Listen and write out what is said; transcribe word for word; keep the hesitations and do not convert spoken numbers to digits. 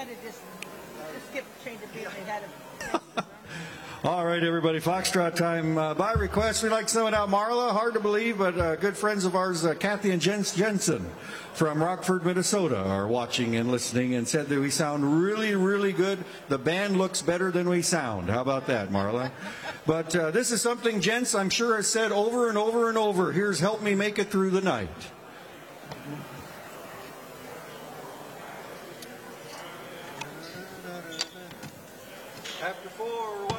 might have just, just skipped, changed the beat and had him. All right, everybody, Foxtrot time. Uh, by request, we'd like to send out Marla. Hard to believe, but uh, good friends of ours, uh, Kathy and Jens Jensen from Rockford, Minnesota, are watching and listening and said that we sound really, really good. The band looks better than we sound. How about that, Marla? But uh, this is something Jens, I'm sure, has said over and over and over. Here's Help Me Make It Through the Night. After four,